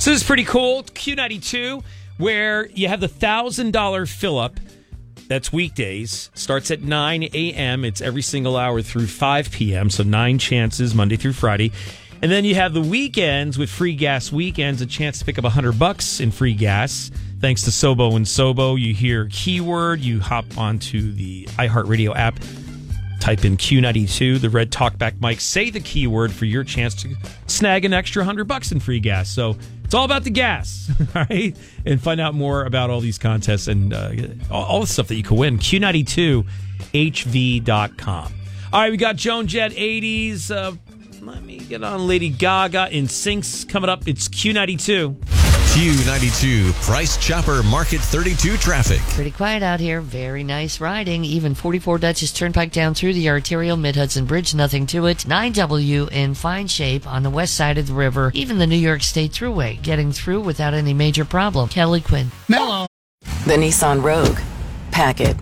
So this is pretty cool. Q92, where you have the $1,000 fill-up. That's weekdays. Starts at 9 a.m. It's every single hour through 5 p.m., so 9 chances Monday through Friday. And then you have the weekends with free gas weekends, a chance to pick up $100 in free gas. Thanks to Sobo and Sobo, you hear keyword, you hop onto the iHeartRadio app, type in Q92, the red talkback mic, say the keyword for your chance to snag an extra $100 in free gas. So it's all about the gas, all right? And find out more about all these contests and all the stuff that you can win. Q92HV.com. All right, we got Joan Jett 80s. Let me get on Lady Gaga in Syncs coming up. It's Q92. Q92 Price Chopper Market 32 traffic. Pretty quiet out here. Very nice riding. Even 44 Dutchess Turnpike down through the arterial Mid-Hudson Bridge. Nothing to it. 9W in fine shape on the west side of the river. Even the New York State Thruway getting through without any major problem. Kelly Quinn. Mellow. The Nissan Rogue. Pack it.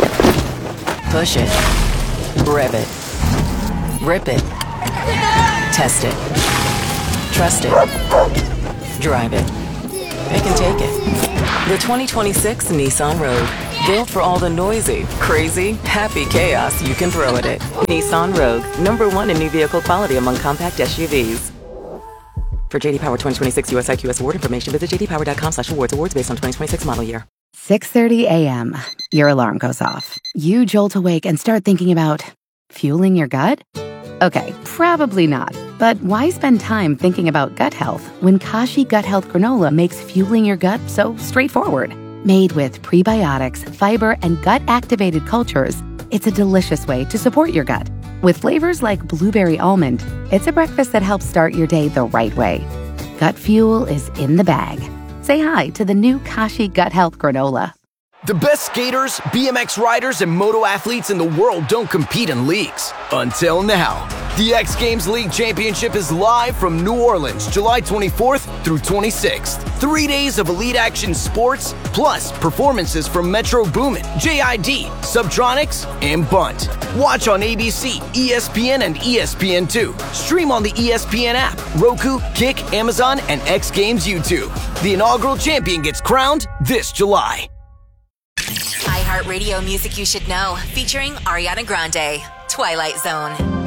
Push it. Rev it. Rip it. Test it. Trust it. Drive it. It can take it. The 2026 Nissan Rogue. Built for all the noisy, crazy, happy chaos you can throw at it. Nissan Rogue. #1 in new vehicle quality among compact SUVs. For JD Power 2026 US IQS award information, visit jdpower.com/awards. Awards based on 2026 model year. 6:30 a.m. Your alarm goes off. You jolt awake and start thinking about fueling your gut? Okay, probably not. But why spend time thinking about gut health when Kashi Gut Health Granola makes fueling your gut so straightforward? Made with prebiotics, fiber, and gut-activated cultures, it's a delicious way to support your gut. With flavors like blueberry almond, it's a breakfast that helps start your day the right way. Gut fuel is in the bag. Say hi to the new Kashi Gut Health Granola. The best skaters, BMX riders, and moto athletes in the world don't compete in leagues. Until now. The X Games League Championship is live from New Orleans, July 24th through 26th. 3 days of elite action sports, plus performances from Metro Boomin, JID, Subtronics, and Bunt. Watch on ABC, ESPN, and ESPN2. Stream on the ESPN app, Roku, Kick, Amazon, and X Games YouTube. The inaugural champion gets crowned this July. iHeartRadio Music You Should Know, featuring Ariana Grande, Twilight Zone.